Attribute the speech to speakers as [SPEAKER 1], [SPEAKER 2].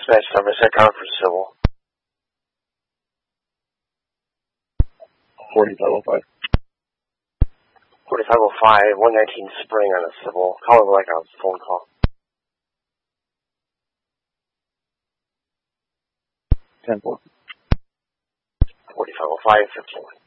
[SPEAKER 1] Smash number, set conference civil.
[SPEAKER 2] 4505.
[SPEAKER 1] 4505, 119 Spring on a civil. Calling like a phone call.
[SPEAKER 2] 10-4.
[SPEAKER 1] 4505, 15.